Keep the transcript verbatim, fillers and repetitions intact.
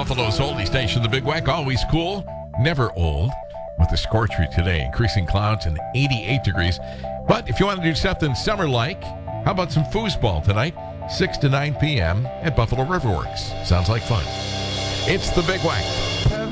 Buffalo's oldie station, the Big Wack, always cool, never old. With the scorcher today, increasing clouds and eighty-eight degrees. But if you want to do something summer-like, how about some foosball tonight, six to nine p.m. at Buffalo Riverworks? Sounds like fun. It's the Big Wack.